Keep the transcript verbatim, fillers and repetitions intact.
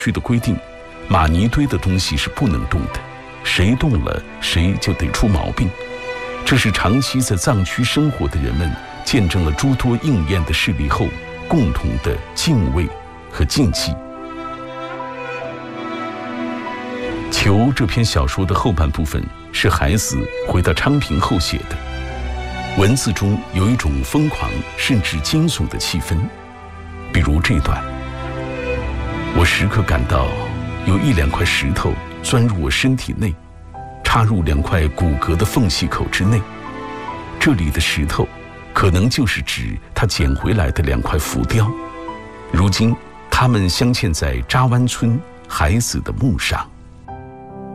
区的规定，玛尼堆的东西是不能动的，谁动了谁就得出毛病。这是长期在藏区生活的人们见证了诸多应验的事例后共同的敬畏和禁忌。囚这篇小说的后半部分是海子回到昌平后写的，文字中有一种疯狂甚至惊悚的气氛。比如这段：我时刻感到有一两块石头钻入我身体内，插入两块骨骼的缝隙口之内，这里的石头可能就是指他捡回来的两块浮雕，如今它们镶嵌在扎湾村海子的墓上。